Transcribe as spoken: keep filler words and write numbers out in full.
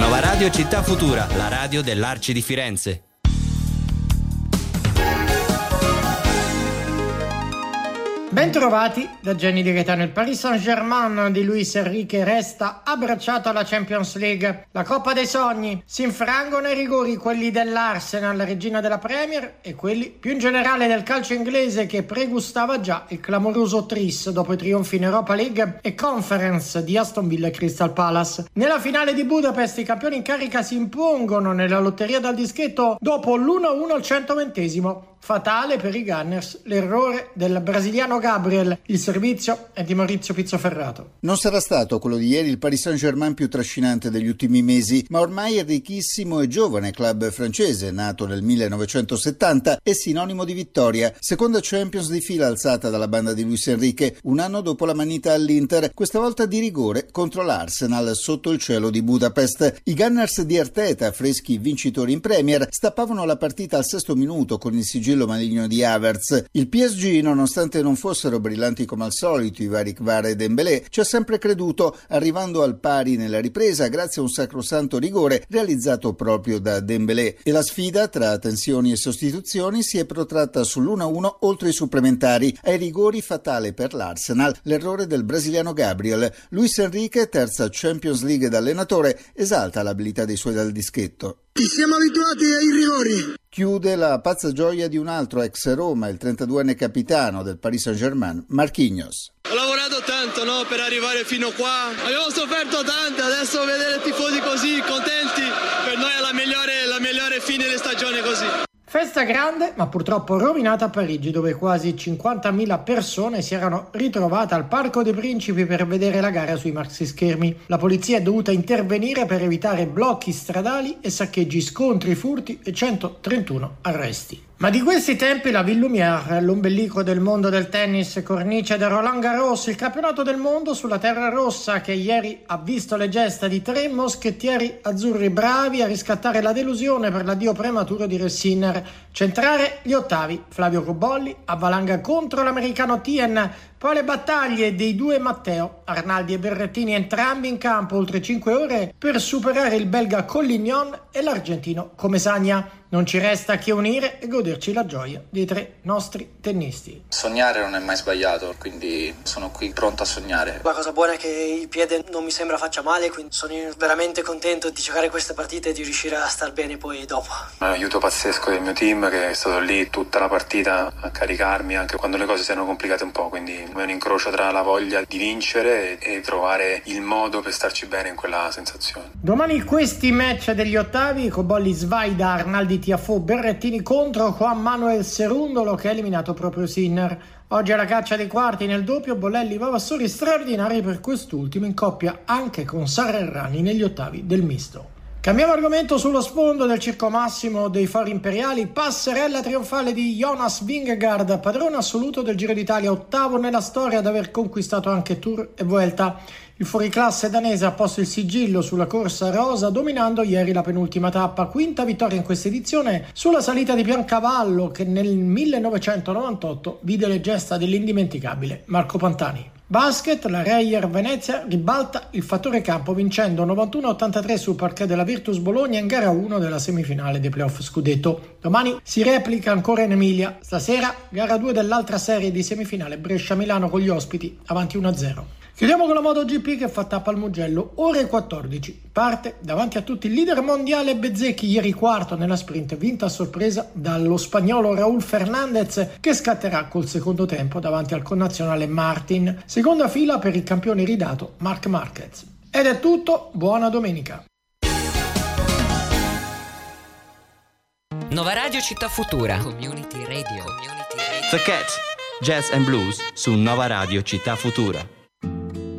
Nova Radio Città Futura, la radio dell'Arci di Firenze. Bentrovati da Gianni Di Gaetano. Il Paris Saint-Germain di Luis Enrique resta abbracciato alla Champions League. La Coppa dei Sogni. Si infrangono i rigori, quelli dell'Arsenal, regina della Premier, e quelli più in generale del calcio inglese, che pregustava già il clamoroso tris dopo i trionfi in Europa League e Conference di Aston Villa e Crystal Palace. Nella finale di Budapest i campioni in carica si impongono nella lotteria dal dischetto dopo l'uno a uno al centoventesimo. Fatale per i Gunners l'errore del brasiliano Gabriel. Il servizio è di Maurizio Pizzoferrato. Non sarà stato quello di ieri il Paris Saint-Germain più trascinante degli ultimi mesi, ma ormai il ricchissimo e giovane club francese, nato nel millenovecentosettanta, è sinonimo di vittoria. Seconda Champions di fila alzata dalla banda di Luis Enrique, un anno dopo la manita all'Inter, questa volta di rigore contro l'Arsenal sotto il cielo di Budapest. I Gunners di Arteta, freschi vincitori in Premier, stappavano la partita al sesto minuto con il sigillo maligno di Havertz. Il P S G, nonostante non fossero brillanti come al solito i vari Kvara e Dembélé, ci ha sempre creduto, arrivando al pari nella ripresa grazie a un sacrosanto rigore realizzato proprio da Dembélé, e la sfida tra tensioni e sostituzioni si è protratta sull'uno a uno oltre i supplementari. Ai rigori fatale per l'Arsenal l'errore del brasiliano Gabriel. Luis Enrique, terza Champions League da allenatore, esalta l'abilità dei suoi dal dischetto. Siamo abituati ai rigori. Chiude la pazza gioia di un altro ex Roma, il trentaduenne capitano del Paris Saint-Germain, Marquinhos. Ho lavorato tanto, no, per arrivare fino qua. Abbiamo sofferto tanto, adesso vedere i tifosi così contenti, per noi è la migliore, la migliore fine di stagione così. Festa grande, ma purtroppo rovinata a Parigi, dove quasi cinquantamila persone si erano ritrovate al Parco dei Principi per vedere la gara sui maxischermi. La polizia è dovuta intervenire per evitare blocchi stradali e saccheggi, scontri, furti e centotrentuno arresti. Ma di questi tempi la Ville Lumière, l'ombelico del mondo del tennis, cornice del Roland Garros, il campionato del mondo sulla terra rossa, che ieri ha visto le gesta di tre moschettieri azzurri bravi a riscattare la delusione per l'addio prematuro di Sinner. Centrare gli ottavi, Flavio Cobolli avvalanga contro l'americano Tien, poi le battaglie dei due Matteo, Arnaldi e Berrettini, entrambi in campo oltre cinque ore per superare il belga Collignon e l'argentino Comesaña. Non ci resta che unire e goderci la gioia dei tre nostri tennisti. Sognare non è mai sbagliato, quindi sono qui pronto a sognare. La cosa buona è che il piede non mi sembra faccia male, quindi sono veramente contento di giocare queste partite e di riuscire a star bene poi dopo. Un aiuto pazzesco del mio team, che è stato lì tutta la partita a caricarmi anche quando le cose si erano complicate un po', quindi è un incrocio tra la voglia di vincere e trovare il modo per starci bene in quella sensazione. Domani questi match degli ottavi: Cobolli svaida Arnaldi Tiafoe, Berrettini contro Juan Manuel Cerundolo, che ha eliminato proprio Sinner. Oggi alla caccia dei quarti nel doppio, Bolelli Vavassori straordinari per quest'ultimo, in coppia anche con Sara Errani negli ottavi del misto. Cambiamo argomento. Sullo sfondo del Circo Massimo dei Fori Imperiali, passerella trionfale di Jonas Vingegaard, padrone assoluto del Giro d'Italia, ottavo nella storia ad aver conquistato anche Tour e Vuelta. Il fuoriclasse danese ha posto il sigillo sulla corsa rosa, dominando ieri la penultima tappa, quinta vittoria in questa edizione sulla salita di Piancavallo, che nel millenovecentonovantotto vide le gesta dell'indimenticabile Marco Pantani. Basket, la Reyer Venezia ribalta il fattore campo vincendo novantuno a ottantatré sul parquet della Virtus Bologna in gara uno della semifinale dei playoff scudetto. Domani si replica ancora in Emilia. Stasera gara due dell'altra serie di semifinale Brescia-Milano con gli ospiti avanti uno a zero. Chiudiamo con la MotoGP, che fa tappa al Mugello, ore quattordici. Parte davanti a tutti il leader mondiale Bezzecchi, ieri quarto nella sprint, vinta a sorpresa dallo spagnolo Raúl Fernández, che scatterà col secondo tempo davanti al connazionale Martin. Seconda fila per il campione iridato Marc Marquez. Ed è tutto, buona domenica. Nova Radio Città Futura. Community Radio. Community Radio. The Cat, Jazz and Blues su Nova Radio Città Futura.